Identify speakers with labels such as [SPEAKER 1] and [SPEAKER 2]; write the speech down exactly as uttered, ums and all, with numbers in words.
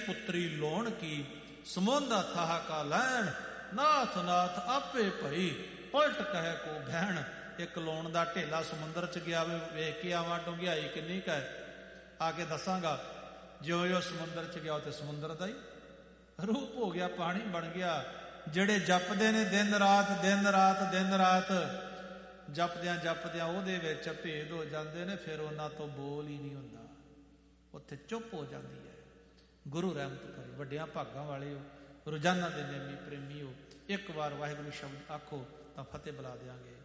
[SPEAKER 1] ਪੁੱਤਰੀ ਲੋਣ ਕੀ, ਸਮੁੰਦਾ ਥਾਹ ਕਾ ਲੈਣ, ਨਾਥ ਨਾਥ ਆਪੇ ਭਈ, ਪਲਟ ਕਹਿ ਕੋ ਭੈਣ। ਇੱਕ ਲੋਣ ਦਾ ਢੇਲਾ ਸਮੁੰਦਰ ਚ ਗਿਆ, ਵੇਖ ਕੇ ਆਵਾਂ ਡੂੰਘਾਈ ਕਿੰਨੀ ਕੁ ਹੈ, ਆ ਕੇ ਦੱਸਾਂਗਾ। ਜਿਉਂ ਜਿਉਂ ਸਮੁੰਦਰ ਚ ਗਿਆ ਤੇ ਸਮੁੰਦਰ ਦਾ ਹੀ ਰੂਪ ਹੋ ਗਿਆ, ਪਾਣੀ ਬਣ ਗਿਆ। ਜਿਹੜੇ ਜਪਦੇ ਨੇ ਦਿਨ ਰਾਤ ਦਿਨ ਰਾਤ ਦਿਨ ਰਾਤ, ਜਪਦਿਆਂ ਜਪਦਿਆਂ ਉਹਦੇ ਵਿੱਚ ਭੇਦ ਹੋ ਜਾਂਦੇ ਨੇ, ਫਿਰ ਉਹਨਾਂ ਤੋਂ ਬੋਲ ਹੀ ਨਹੀਂ ਹੁੰਦਾ, ਉੱਥੇ ਚੁੱਪ ਹੋ ਜਾਂਦੀ ਹੈ। ਗੁਰੂ ਰਹਿਮਤ ਕਰੇ, ਵੱਡਿਆਂ ਭਾਗਾਂ ਵਾਲੇ ਹੋ, ਰੋਜ਼ਾਨਾ ਦੇ ਨੇਮੀ ਪ੍ਰੇਮੀ ਹੋ। ਇੱਕ ਵਾਰ ਵਾਹਿਗੁਰੂ ਸ਼ਬਦ ਆਖੋ ਤਾਂ ਫਤਿਹ ਬੁਲਾ ਦਿਆਂਗੇ।